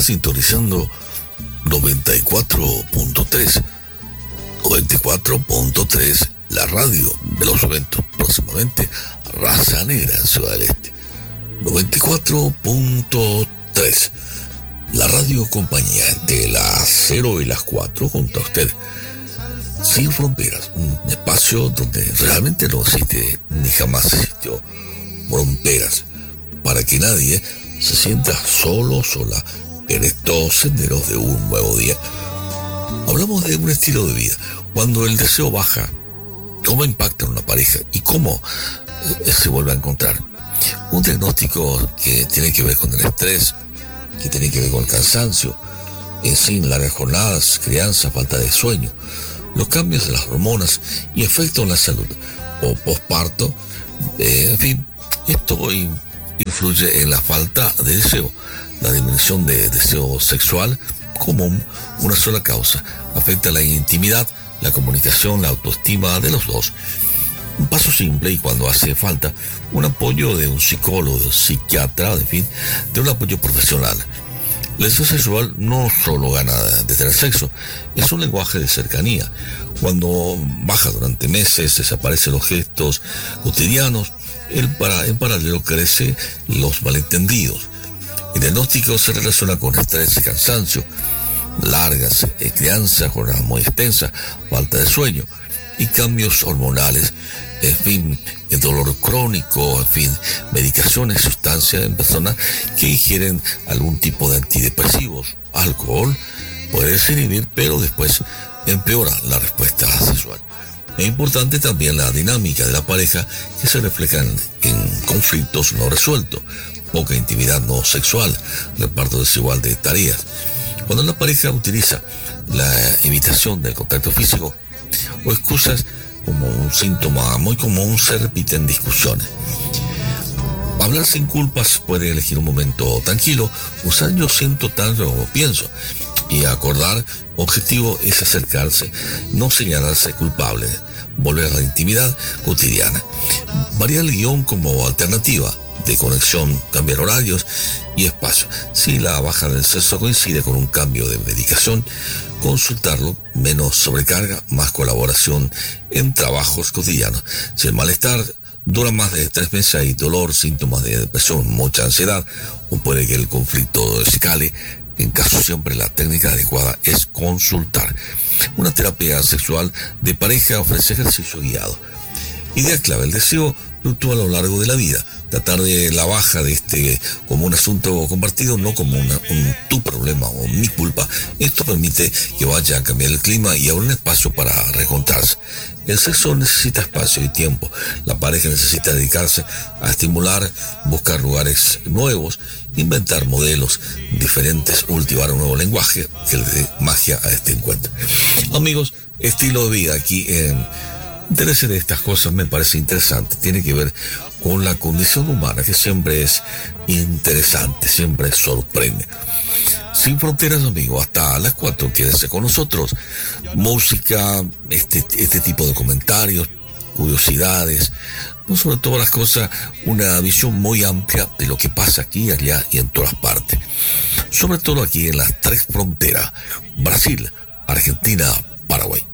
sintonizando 94.3. 94.3, la radio de los eventos. Próximamente, Raza Negra en Ciudad del Este. 94.3, la radio compañía de las 0 y las 4 junto a usted. Sin fronteras, un espacio donde realmente no existe ni jamás existió fronteras, para que nadie se sienta solo o sola en estos senderos de un nuevo día. Hablamos de un estilo de vida. Cuando el deseo baja, ¿cómo impacta en una pareja y cómo se vuelve a encontrar? Un diagnóstico que tiene que ver con el estrés, que tiene que ver con el cansancio, en fin, largas jornadas, crianza, falta de sueño, los cambios de las hormonas y efectos en la salud, o posparto, en fin, esto influye en la falta de deseo, la disminución de deseo sexual como una sola causa, afecta la intimidad, la comunicación, la autoestima de los dos. Un paso simple y cuando hace falta un apoyo de un psicólogo, de un psiquiatra, en fin, de un apoyo profesional. El deseo sexual no solo gana de tener sexo, es un lenguaje de cercanía. Cuando baja durante meses, desaparecen los gestos cotidianos, en paralelo crecen los malentendidos. El diagnóstico se relaciona con estrés y cansancio, largas crianzas, jornadas muy extensas, falta de sueño y cambios hormonales, en fin, el dolor crónico, en fin, medicaciones, sustancias en personas que ingieren algún tipo de antidepresivos, alcohol, puede desinhibir, pero después empeora la respuesta sexual. Es importante también la dinámica de la pareja que se refleja en conflictos no resueltos, poca intimidad no sexual, reparto desigual de tareas. Cuando la pareja utiliza la evitación del contacto físico o excusas como un síntoma muy común, se repiten discusiones. Hablar sin culpas, puede elegir un momento tranquilo, usar yo siento tanto como pienso, y acordar objetivo es acercarse, no señalarse culpable, volver a la intimidad cotidiana. Variar el guión como alternativa de conexión, cambiar horarios y espacio. Si la baja del sexo coincide con un cambio de medicación, consultarlo, menos sobrecarga, más colaboración en trabajos cotidianos. Si el malestar dura más de 3 meses, hay dolor, síntomas de depresión, mucha ansiedad, o puede que el conflicto escale. En caso siempre la técnica adecuada es consultar. Una terapia sexual de pareja ofrece ejercicio guiado. Idea clave: el deseo fluctúa a lo largo de la vida. Tratar de la baja de este como un asunto compartido, no como un tu problema o mi culpa. Esto permite que vaya a cambiar el clima y abrir un espacio para reencontrarse. El sexo necesita espacio y tiempo. La pareja necesita dedicarse a estimular, buscar lugares nuevos, inventar modelos diferentes, cultivar un nuevo lenguaje que le dé magia a este encuentro. Amigos, estilo de vida aquí en Interés de estas cosas me parece interesante. Tiene que ver con la condición humana, que siempre es interesante, siempre sorprende. Sin fronteras, amigo, hasta las 4 quédese con nosotros. Música, este tipo de comentarios, curiosidades, no, sobre todas las cosas, una visión muy amplia de lo que pasa aquí, allá y en todas partes. Sobre todo aquí en las 3 fronteras: Brasil, Argentina, Paraguay.